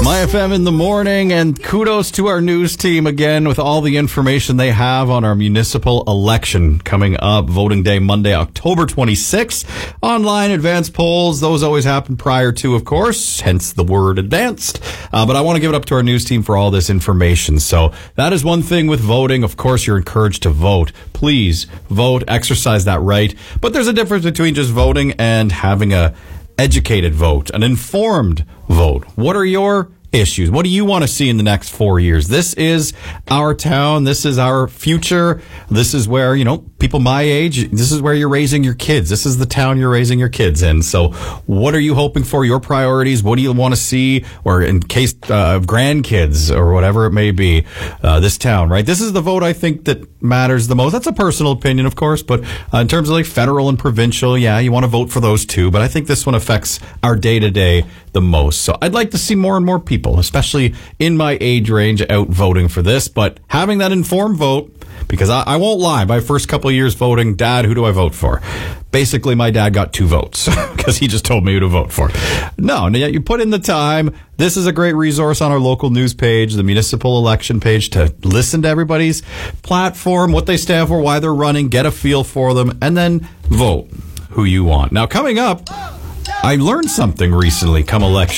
My FM in the morning, and kudos to our news team again with all the information they have on our municipal election coming up. Voting day Monday, October 26th. Online advanced polls, those always happen prior to, of course, hence the word advanced. But I want to give it up to our news team for all this information. So that is one thing with voting. Of course, you're encouraged to vote. Please vote, exercise that right. But there's a difference between just voting and having a educated vote, an informed vote. What are your issues? What do you want to see in the next 4 years? This is our town. This is our future. This is where, people my age, this is where you're raising your kids. This is the town you're raising your kids in. So what are you hoping for? Your priorities? What do you want to see? Or in case of grandkids or whatever it may be, this town, right? This is the vote I think that matters the most. That's a personal opinion, of course, but in terms of like federal and provincial, yeah, you want to vote for those too. But I think this one affects our day-to-day the most. So I'd like to see more and more people, especially in my age range, out voting for this. But having that informed vote, because I won't lie, my first couple of years voting, Dad, who do I vote for? Basically, my dad got 2 votes because he just told me who to vote for. No, and yet you put in the time. This is a great resource on our local news page, the municipal election page, to listen to everybody's platform, what they stand for, why they're running, get a feel for them, and then vote who you want. Now, coming up, I learned something recently come election.